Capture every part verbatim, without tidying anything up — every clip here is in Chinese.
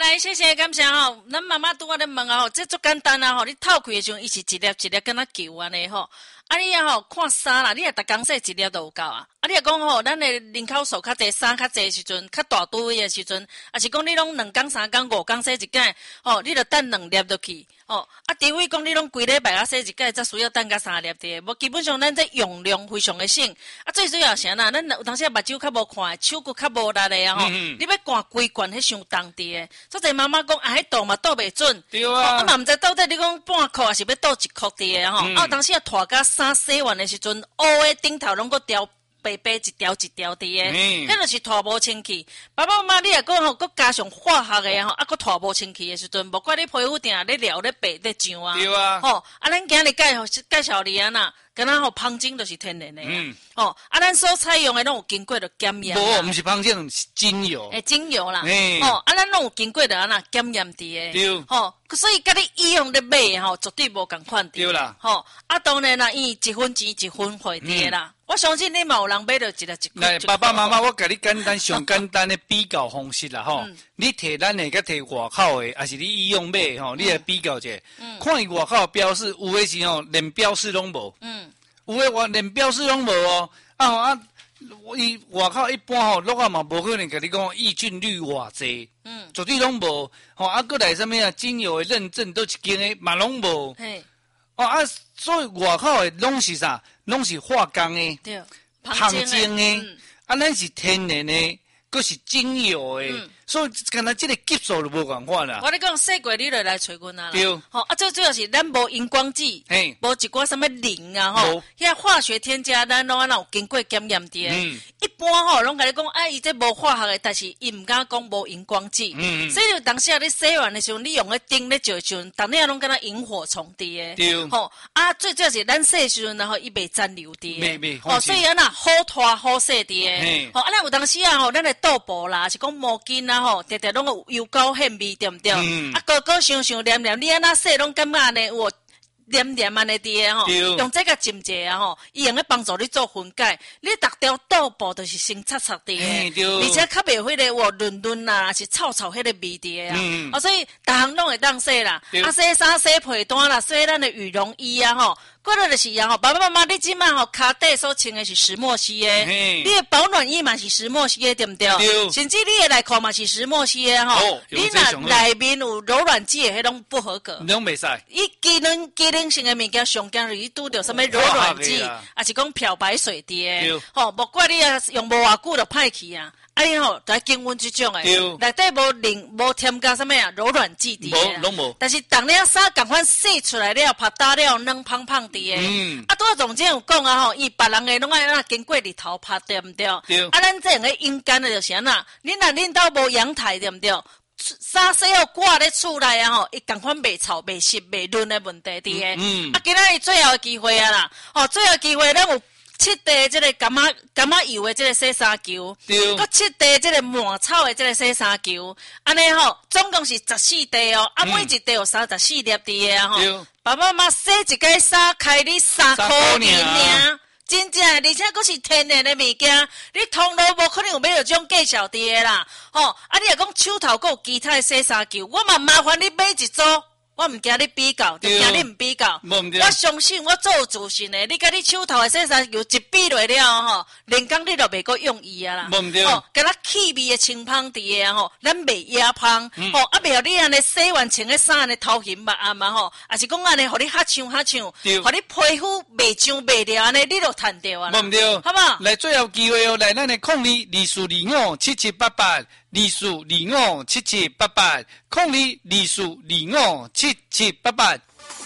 来，谢谢感谢吼，咱妈妈拄仔咧问啊吼，这足简单啊吼，你透开的时阵，伊是一粒一粒敢若球安尼吼。啊，你啊吼看衫啦，你也逐工洗一粒都有够啊。啊，你也讲吼，咱的人口数较侪，衫较侪时阵，较大堆位的时阵，啊是讲你拢两工、三工、五工洗一届，吼，你着等两粒落去，吼。啊，除非讲你拢规礼拜啊洗一届，才需要等甲三粒的。无基本上咱这用量非常的省。啊，最主要啥呐？咱有当时目睭较无看，手骨较无力的啊吼。嗯、你要灌规罐，迄伤重的。所以妈妈讲啊，迄倒嘛倒袂准。 对啊。 啊嘛毋知到底你讲半箍还是要倒一箍的吼。嗯、啊，当时啊拖甲衫洗完的时阵，乌的顶头拢个掉白白一条一条的，迄著、嗯、是拖无清气。爸爸妈妈，你若讲吼，佮加上化学的吼，啊，佮拖无清气的时阵，无怪你皮肤定咧撩咧白咧痒啊。对啊。吼、哦，啊，咱今日介介绍你啊呐，敢若吼芳精就是天然的。嗯。哦，啊，咱所采用的拢有经过着检验。 无，毋是芳精，是精油。 诶，精油啦。诶。哦，啊，咱拢有经过着啊呐检验伫的。对。吼、哦，所以甲你以用咧买吼，绝对无共款的。对啦。吼、哦，啊，当然啦，伊一分钱一分货的啦。嗯、我相信你嘛有人买到一粒一块。来， 爸爸妈妈，我甲你简单上简单的比较方式啦吼。嗯、你摕咱的，甲摕外口的，还是你医用买吼，你来比较者。嗯。看伊外口的标示，有的是吼连标示拢无。嗯。有的我连标示拢无哦。啊吼啊，伊外口一般吼，落啊嘛无可能甲你讲抑菌率偌济。嗯。绝对拢无。吼啊，搁来啥物啊？精油的认证都一间的嘛拢无。嘿。哦啊，所以外口的拢是啥？拢是化工的。对。芳精的。嗯。啊，咱是天然的，搁是精油的。嗯。所以，干那这个级数就无共款啦。 我咧讲，洗过你就来找阮啊啦。对。吼，啊，最主要是咱无荧光剂，嘿，无一寡什么磷啊，吼，遐化学添加，咱拢安有经过检验的。嗯。一般吼，拢甲你讲，哎，伊这无化学的，但是伊毋敢讲无荧光剂。嗯。所以就当时啊，你洗完的时候，你用个灯咧照的时阵，当然拢敢若萤火虫滴的。对。吼，啊，最主要是咱洗的时阵，然后伊袂残留的。袂袂。哦，所以安那好拖好洗的。嘿。吼，啊，咱有当时啊，吼，咱的倒布啦，是讲毛巾啊。吼，直直拢有油膏hen味，对毋对？嗯、啊，个个想想黏黏，你安那洗拢感觉呢？有黏黏安尼滴吼，用这个浸者啊吼，伊用咧帮助你做分解。你逐条倒布都是先擦擦滴的，而且较袂迄个有润润啦，是臭臭迄个味滴啊。嗯、啊，所以逐项拢会当洗啦。啊，洗衫、洗被单啦，洗咱的羽绒衣啊吼。过来就是啊吼，爸爸妈妈，你即摆吼骹底所穿的是石墨烯的，你的保暖衣嘛是石墨烯的，对毋对？对。甚至你的内裤嘛是石墨烯的吼。哦，你若内面有柔软剂的，迄种不合格。拢袂使。伊机能机能性的物件，上惊是拄着什么柔软剂，还是讲漂白水滴的。吼，莫怪你啊，用无偌久就歹去啊。啊，你吼在经阮即种诶，内底无磷无添加什么啊柔软剂滴诶，无拢无。但是当你衫赶快洗出来了，拍打了，软胖胖滴诶。嗯。啊，拄仔总监有讲啊吼，伊别人诶拢爱那经过日头拍，对毋对？对。啊，咱这样诶阴干诶就是安那，恁若恁兜无阳台，对毋对？衫洗好挂咧厝内啊吼，伊赶快袂臭、袂湿、袂润诶问题滴诶。嗯。啊，今仔日最后诶机会啊啦，哦，最后机会咱有。七袋即个柑仔柑仔油的即个洗衫球，佮七袋即个抹草的即个洗衫球，安尼吼，总共是十四袋哦，啊，每一袋有三十四粒滴的啊吼。爸爸妈妈洗一个衫开你三块银尔，真正，而且佮是天然的物件，你通路无可能有买到种介绍滴的啦，吼。啊，你若讲手头佮有其他的洗衫球，我嘛麻烦你买一组。我唔惊你比较，就惊你唔比较。我相信我做有自信的，你甲你手头的洗衫球一比落了吼，连工你都袂阁用伊啊啦。哦，甲咱气味的清芳滴的吼，咱袂野芳。哦，啊，袂互你安尼洗完穿个衫安尼头型目暗嘛吼，还是讲安尼，互你较像较像，互你皮肤袂像袂了安尼，你就赚着啊啦。唔对，好不好？来最后机会哦，来咱的控你二四二五七七八八。二四二五七七八八，空二二四二五七七八八。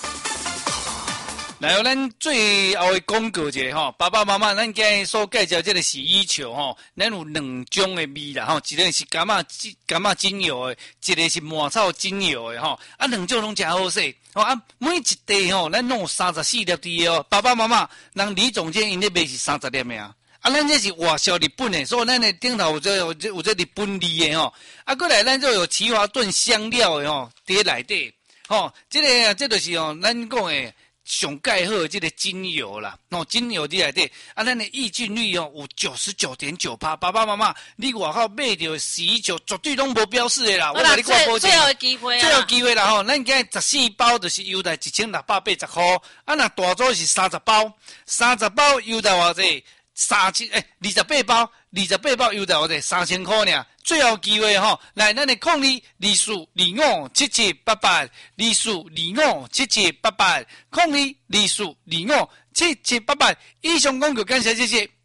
来，咱最后的广告者吼，爸爸妈妈，咱今日所介绍这个洗衣球吼，咱有两种的味啦吼，一个是柑仔柑仔精油的，一个是抹草精油的吼，啊，两种拢真好洗。哦啊，每一袋吼，咱拢有三十四粒滴哦。爸爸妈妈，人李总监因咧卖是三十粒的啊。啊，咱这是外销日本的，所以咱的顶头有这有这有这日本味的吼。啊，过来咱就有奇华顿香料的吼，伫内底吼。这个这就是吼，咱讲的上盖好这个精油啦，喏，精油伫内底，啊，咱的抑菌率哦有九十九点九趴，爸爸妈妈，你外口买到洗衣球绝对拢无标示的啦，我甲你挂保证。 最后机会啊！ 最后机会啦吼，咱今日十四包就是优待一千六百八十块，啊，那大组是三十包，三十包优待偌济？三千诶，二十八包，二十八包优待偌济？三千块尔。最后机会吼，来，咱的控二二四二五七七八八，二四二五七七八八，控二二四二五七七八八。以上广告感谢谢谢。